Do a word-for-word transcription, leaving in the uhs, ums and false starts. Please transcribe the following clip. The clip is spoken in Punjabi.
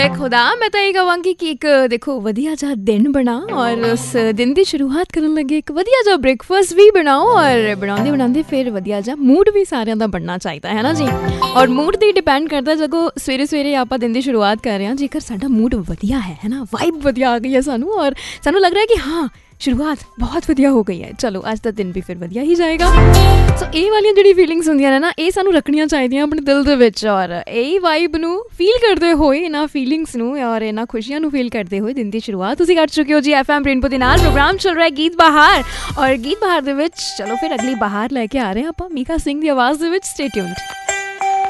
खुदा मैं ਤਾਂ ਇਹ ਕਹਾਂਗੀ ਕਿ ਇੱਕ ਦੇਖੋ ਵਧੀਆ ਜਿਹਾ ਦਿਨ ਬਣਾ ਔਰ ਉਸ ਦਿਨ ਦੀ ਸ਼ੁਰੂਆਤ ਕਰਨ ਲੱਗੇ ਇੱਕ ਵਧੀਆ ਜਿਹਾ ਬ੍ਰੇਕਫਾਸਟ ਵੀ ਬਣਾਓ ਔਰ ਬਣਾਉਂਦੇ ਬਣਾਉਂਦੇ ਫਿਰ ਵਧੀਆ ਜਿਹਾ ਮੂਡ ਵੀ ਸਾਰਿਆਂ ਦਾ ਬਣਨਾ ਚਾਹੀਦਾ ਹੈ ਨਾ ਜੀ। ਔਰ ਮੂਡ 'ਤੇ ਡਿਪੈਂਡ ਕਰਦਾ ਜਦੋਂ ਸਵੇਰੇ ਸਵੇਰੇ ਆਪਾਂ ਦਿਨ ਦੀ ਸ਼ੁਰੂਆਤ ਕਰ ਰਹੇ ਹਾਂ, ਜੇਕਰ ਸਾਡਾ ਮੂਡ ਵਧੀਆ ਹੈ ਹੈ ਨਾ, ਵਾਈਬ ਵਧੀਆ ਆ ਗਈ ਹੈ ਸਾਨੂੰ ਔਰ ਸਾਨੂੰ ਲੱਗ ਰਿਹਾ ਕਿ ਹਾਂ ਸ਼ੁਰੂਆਤ ਬਹੁਤ ਵਧੀਆ ਹੋ ਗਈ ਹੈ, ਚਲੋ ਅੱਜ ਦਾ ਦਿਨ ਵੀ ਫਿਰ ਵਧੀਆ ਹੀ ਜਾਏਗਾ। ਸੋ ਇਹ ਵਾਲੀਆਂ ਜਿਹੜੀ ਫੀਲਿੰਗਸ ਹੁੰਦੀਆਂ ਨੇ ਨਾ, ਇਹ ਸਾਨੂੰ ਰੱਖਣੀਆਂ ਚਾਹੀਦੀਆਂ ਆਪਣੇ ਦਿਲ ਦੇ ਵਿੱਚ ਔਰ ਇਹ ਵਾਈਬ ਨੂੰ ਫੀਲ ਕਰਦੇ ਹੋਏ, ਇਹਨਾਂ ਫੀਲਿੰਗਸ ਨੂੰ ਔਰ ਇਹਨਾਂ ਖੁਸ਼ੀਆਂ ਨੂੰ ਫੀਲ ਕਰਦੇ ਹੋਏ ਦਿਨ ਦੀ ਸ਼ੁਰੂਆਤ ਤੁਸੀਂ ਕਰ ਚੁੱਕੇ ਹੋ ਜੀ ਐਫ ਐਮ ਰੇਨਬੋ ਦੇ ਨਾਲ। ਪ੍ਰੋਗਰਾਮ ਚੱਲ ਰਿਹਾ ਗੀਤ ਬਹਾਰ ਔਰ ਗੀਤ ਬਹਾਰ ਦੇ ਵਿੱਚ ਚਲੋ ਫਿਰ ਅਗਲੀ ਬਹਾਰ ਲੈ ਕੇ ਆ ਰਹੇ ਹਾਂ ਆਪਾਂ ਮੀਕਾ ਸਿੰਘ ਦੀ ਆਵਾਜ਼ ਦੇ ਵਿੱਚ। Stay tuned.